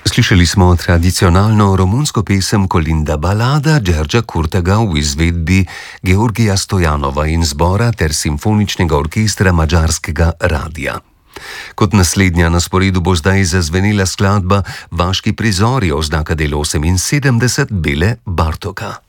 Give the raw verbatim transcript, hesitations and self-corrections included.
Slišali smo tradicionalno romunsko pesem Kolinda Balada Đerđa Kurtega v izvedbi Georgija Stojanova in zbora ter simfoničnega orkestra Madžarskega radia. Kot naslednja na sporedu bo zdaj zazvenela skladba Vaški prizori oznaka del oseminsedemdeset Bele Bartoka.